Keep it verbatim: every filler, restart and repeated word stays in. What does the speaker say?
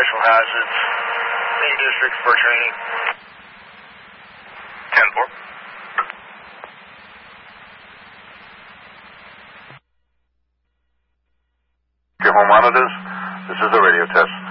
special hazards in district for training. ten four. Your home monitors, this is the radio test.